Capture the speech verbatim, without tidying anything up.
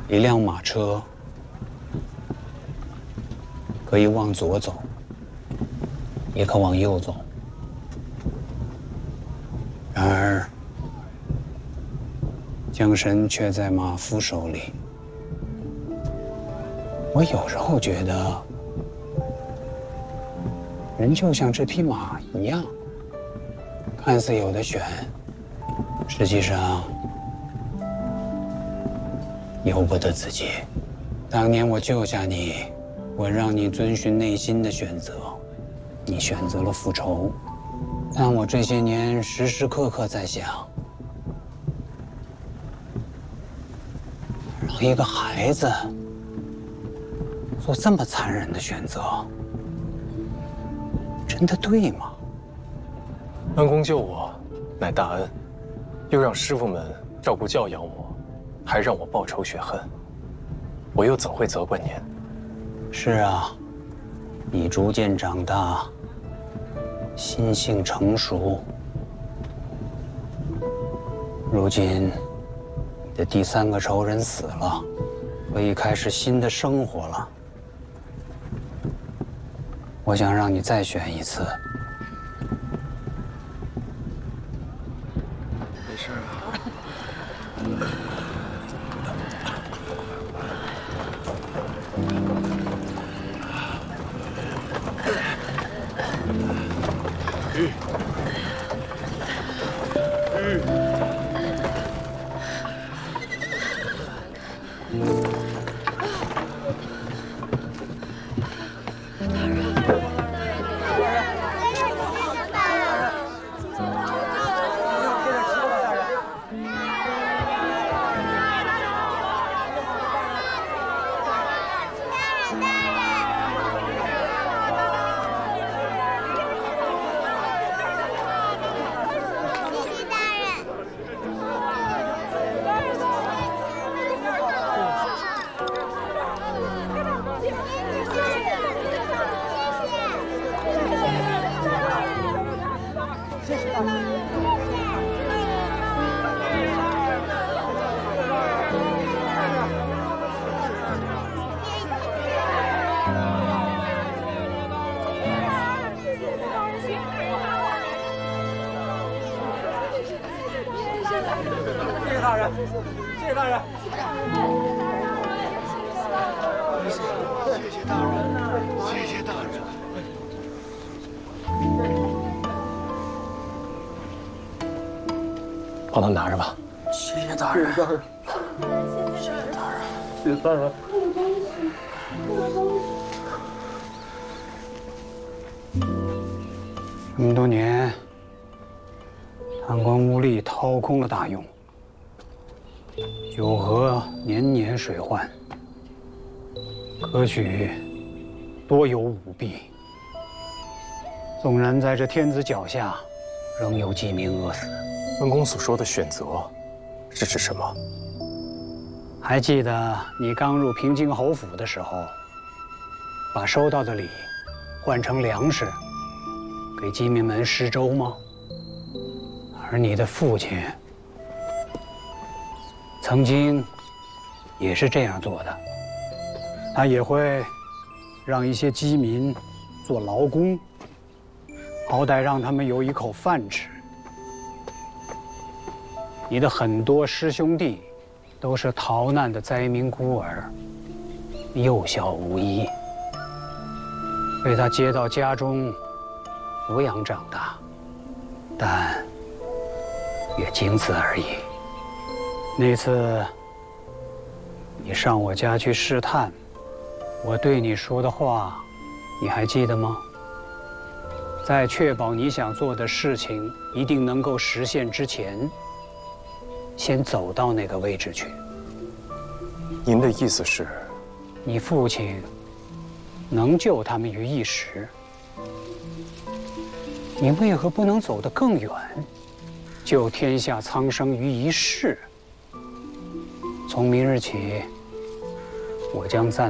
一辆马车可以往左走，也可往右走。然而，缰绳却在马夫手里。我有时候觉得，人就像这匹马一样，看似有的选，实际上由不得自己。当年我救下你，我让你遵循内心的选择，你选择了复仇。但我这些年时时刻刻在想，让一个孩子做这么残忍的选择，真的对吗？ 恩公救我，乃大恩，又让师傅们照顾教养我，还让我报仇雪恨，我又怎会责怪您？ 是啊，你逐渐长大，心性成熟，如今你的第三个仇人死了，可以开始新的生活了。我想让你再选一次。 没事啊。帮他拿着吧。 谢谢大人。谢谢大人。谢谢大人。 谢谢大人。 这么多年，贪官污吏掏空了大用，九河年年水患，科举多有舞弊。纵然在这天子脚下，仍有几名饿死。 恩公所说的选择，是指什么？ 还记得你刚入平津侯府的时候，把收到的礼换成粮食，给饥民们施粥吗？而你的父亲曾经也是这样做的，他也会让一些饥民做劳工，好歹让他们有一口饭吃。你的很多师兄弟都是逃难的灾民孤儿，幼小无依，被他接到家中抚养长大，但也仅此而已。那次你上我家去试探，我对你说的话，你还记得吗？在确保你想做的事情一定能够实现之前，先走到那个位置去。 您的意思是， 你父亲能救他们于一时，你为何不能走得更远，救天下苍生于一世？从明日起，我将暂